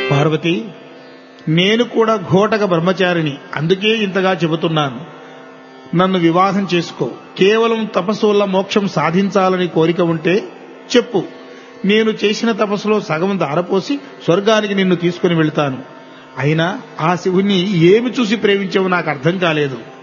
పార్వతి, నేను కూడా ఘోటక బ్రహ్మచారిని, అందుకే ఇంతగా చెబుతున్నాను. నన్ను వివాహం చేసుకో. కేవలం తపస్సు వల్ల మోక్షం సాధించాలని కోరిక ఉంటే చెప్పు. నేను చేసిన తపస్సులో సగం దారపోసి స్వర్గానికి నిన్ను తీసుకుని వెళ్తాను. అయినా ఆ శివుణ్ణి ఏమి చూసి ప్రేమించావో నాకు అర్థం కాలేదు.